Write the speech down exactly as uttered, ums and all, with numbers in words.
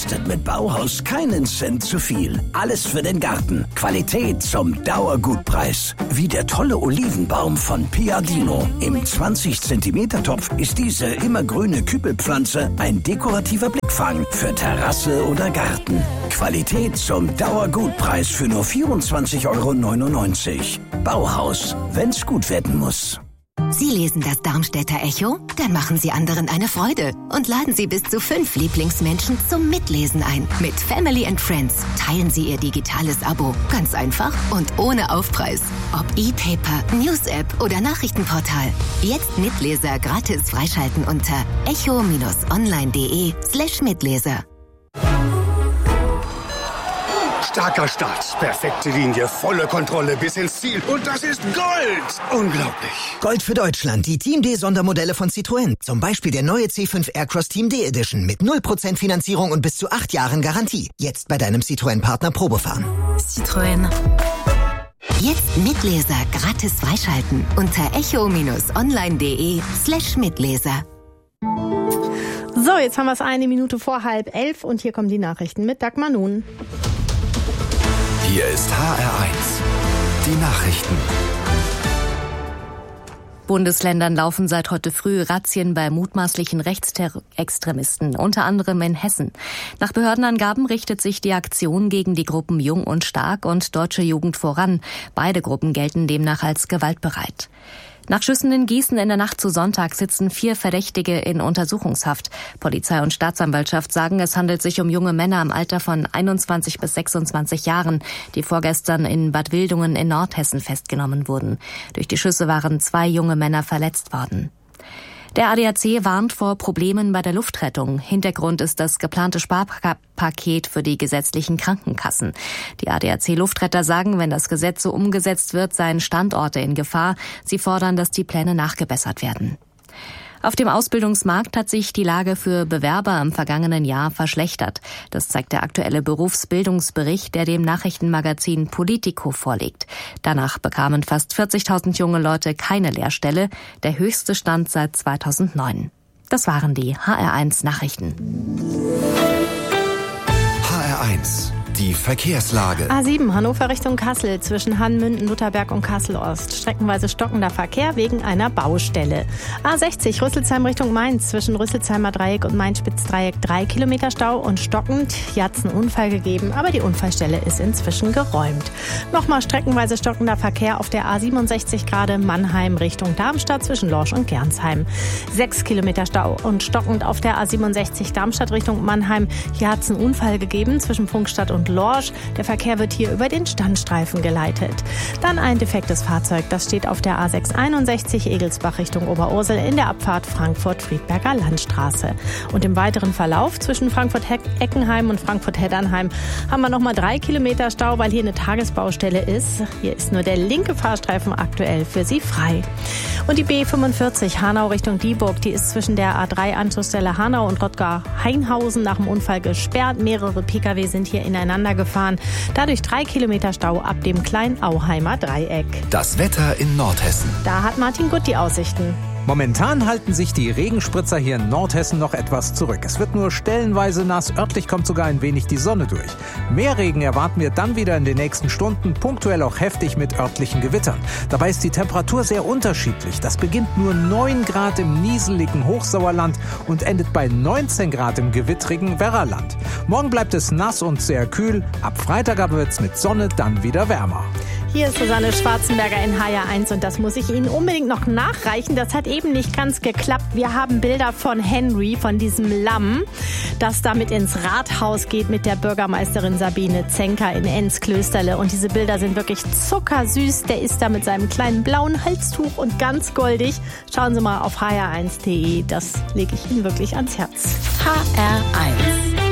kostet mit Bauhaus keinen Cent zu viel. Alles für den Garten. Qualität zum Dauergutpreis. Wie der tolle Olivenbaum von Piadino. Im zwanzig Zentimeter Topf ist diese immergrüne Kübelpflanze ein dekorativer Blickfang für Terrasse oder Garten. Qualität zum Dauergutpreis für nur vierundzwanzig Euro neunundneunzig. Bauhaus, wenn's gut werden muss. Sie lesen das Darmstädter Echo? Dann machen Sie anderen eine Freude und laden Sie bis zu fünf Lieblingsmenschen zum Mitlesen ein. Mit Family and Friends teilen Sie Ihr digitales Abo. Ganz einfach und ohne Aufpreis. Ob E-Paper, News-App oder Nachrichtenportal. Jetzt Mitleser gratis freischalten unter echo-online.de slash Mitleser. Starker Start, perfekte Linie, volle Kontrolle bis ins Ziel. Und das ist Gold! Unglaublich. Gold für Deutschland, die Team D Sondermodelle von Citroën. Zum Beispiel der neue C fünf Aircross Team D Edition mit null Prozent Finanzierung und bis zu acht Jahren Garantie. Jetzt bei deinem Citroën-Partner Probefahren. Citroën. Jetzt Mitleser gratis freischalten unter echo-online.de slash Mitleser. So, jetzt haben wir es eine Minute vor halb elf und hier kommen die Nachrichten mit Dagmar Nun. Hier ist H R eins. Die Nachrichten. Bundesländern laufen seit heute früh Razzien bei mutmaßlichen Rechtsextremisten, unter anderem in Hessen. Nach Behördenangaben richtet sich die Aktion gegen die Gruppen Jung und Stark und Deutsche Jugend voran. Beide Gruppen gelten demnach als gewaltbereit. Nach Schüssen in Gießen in der Nacht zu Sonntag sitzen vier Verdächtige in Untersuchungshaft. Polizei und Staatsanwaltschaft sagen, es handelt sich um junge Männer im Alter von einundzwanzig bis sechsundzwanzig Jahren, die vorgestern in Bad Wildungen in Nordhessen festgenommen wurden. Durch die Schüsse waren zwei junge Männer verletzt worden. Der A D A C warnt vor Problemen bei der Luftrettung. Hintergrund ist das geplante Sparpaket für die gesetzlichen Krankenkassen. Die A D A C-Luftretter sagen, wenn das Gesetz so umgesetzt wird, seien Standorte in Gefahr. Sie fordern, dass die Pläne nachgebessert werden. Auf dem Ausbildungsmarkt hat sich die Lage für Bewerber im vergangenen Jahr verschlechtert. Das zeigt der aktuelle Berufsbildungsbericht, der dem Nachrichtenmagazin Politico vorliegt. Danach bekamen fast vierzigtausend junge Leute keine Lehrstelle, der höchste Stand seit zweitausendneun. Das waren die H R eins Nachrichten. H R eins. Die Verkehrslage. A sieben Hannover Richtung Kassel zwischen Hannmünden, Lutherberg und Kassel-Ost. Streckenweise stockender Verkehr wegen einer Baustelle. A sechzig Rüsselsheim Richtung Mainz zwischen Rüsselsheimer Dreieck und Main-Spitz-Dreieck. Drei Kilometer Stau und stockend. Hier hat es einen Unfall gegeben, aber die Unfallstelle ist inzwischen geräumt. Nochmal streckenweise stockender Verkehr auf der A siebenundsechzig gerade Mannheim Richtung Darmstadt zwischen Lorsch und Gernsheim. Sechs Kilometer Stau und stockend auf der A siebenundsechzig Darmstadt Richtung Mannheim. Hier hat es einen Unfall gegeben zwischen Prunkstadt und Lorsch. Der Verkehr wird hier über den Standstreifen geleitet. Dann ein defektes Fahrzeug, das steht auf der A sechshunderteinundsechzig Egelsbach Richtung Oberursel in der Abfahrt Frankfurt-Friedberger Landstraße. Und im weiteren Verlauf zwischen Frankfurt-Eckenheim und Frankfurt-Heddernheim haben wir nochmal drei Kilometer Stau, weil hier eine Tagesbaustelle ist. Hier ist nur der linke Fahrstreifen aktuell für Sie frei. Und die B fünfundvierzig Hanau Richtung Dieburg, die ist zwischen der A drei Anschlussstelle Hanau und Rottgar-Hainhausen nach dem Unfall gesperrt. Mehrere Pkw sind hier ineinander gefahren. Dadurch drei Kilometer Stau ab dem Klein-Auheimer Dreieck. Das Wetter in Nordhessen. Da hat Martin Gutt die Aussichten. Momentan halten sich die Regenspritzer hier in Nordhessen noch etwas zurück. Es wird nur stellenweise nass, örtlich kommt sogar ein wenig die Sonne durch. Mehr Regen erwarten wir dann wieder in den nächsten Stunden, punktuell auch heftig mit örtlichen Gewittern. Dabei ist die Temperatur sehr unterschiedlich. Das beginnt nur neun Grad im nieseligen Hochsauerland und endet bei neunzehn Grad im gewittrigen Werraland. Morgen bleibt es nass und sehr kühl. Ab Freitag aber wird es mit Sonne dann wieder wärmer. Hier ist Susanne Schwarzenberger in H R eins und das muss ich Ihnen unbedingt noch nachreichen. Das hat eben nicht ganz geklappt. Wir haben Bilder von Henry, von diesem Lamm, das damit ins Rathaus geht mit der Bürgermeisterin Sabine Zenker in Enz-Klösterle. Und diese Bilder sind wirklich zuckersüß. Der ist da mit seinem kleinen blauen Halstuch und ganz goldig. Schauen Sie mal auf h r eins punkt d e. Das lege ich Ihnen wirklich ans Herz. H R eins.